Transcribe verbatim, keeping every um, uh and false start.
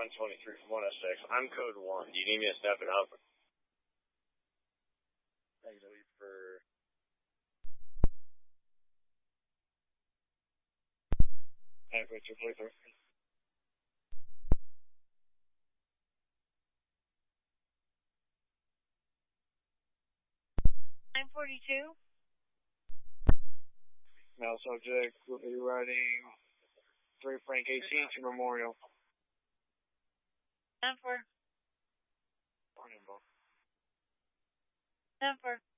one twenty-three from one oh six. I'm code one. Do you need me to step it up? Actually, for... Hey, what's your playthrough? nine forty-two. Now, subject will be writing three Frank eighteen to Memorial. ten four. Morning, Bo. ten four.